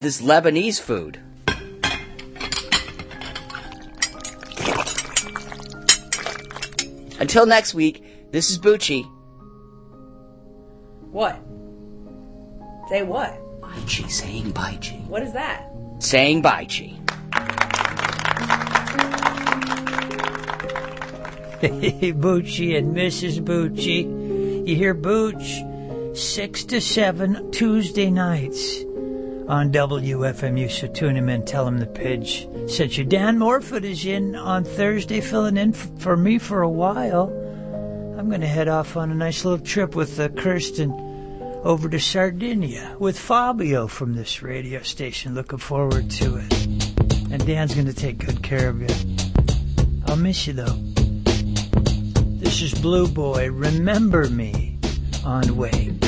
this Lebanese food. Until next week, this is Bucci. What? Say what? Baichi, saying Baichi. What is that? Saying Baichi. Hey, Bucci and Mrs. Bucci. You hear Booch? 6 to 7 Tuesday nights on WFMU. So tune him in. Tell him the Pidge sent you. Dan Morfitt is in on Thursday, filling in for me for a while. I'm going to head off on a nice little trip with Kirsten over to Sardinia with Fabio from this radio station. Looking forward to it. And Dan's going to take good care of you. I'll miss you, though. This is Blue Boy, Remember Me, on Wave.